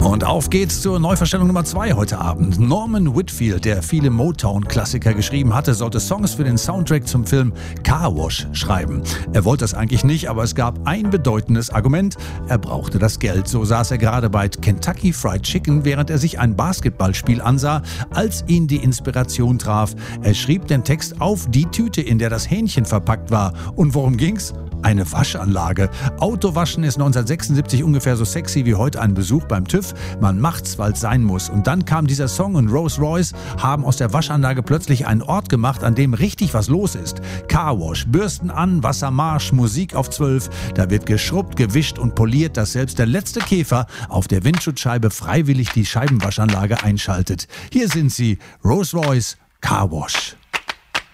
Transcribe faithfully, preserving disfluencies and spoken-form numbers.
Und auf geht's zur Neuverstellung Nummer zwei heute Abend. Norman Whitfield, der viele Motown-Klassiker geschrieben hatte, sollte Songs für den Soundtrack zum Film Car Wash schreiben. Er wollte das eigentlich nicht, aber es gab ein bedeutendes Argument. Er brauchte das Geld. So saß er gerade bei Kentucky Fried Chicken, während er sich ein Basketballspiel ansah, als ihn die Inspiration traf. Er schrieb den Text auf die Tüte, in der das Hähnchen verpackt war. Und worum ging's? Eine Waschanlage. Autowaschen ist neunzehnhundertsechsundsiebzig ungefähr so sexy wie heute ein Besuch beim TÜV. Man macht's, weil's sein muss. Und dann kam dieser Song und Rolls-Royce haben aus der Waschanlage plötzlich einen Ort gemacht, an dem richtig was los ist. Carwash, Bürsten an, Wassermarsch, Musik auf zwölf. Da wird geschrubbt, gewischt und poliert, dass selbst der letzte Käfer auf der Windschutzscheibe freiwillig die Scheibenwaschanlage einschaltet. Hier sind sie, Rolls-Royce, Carwash.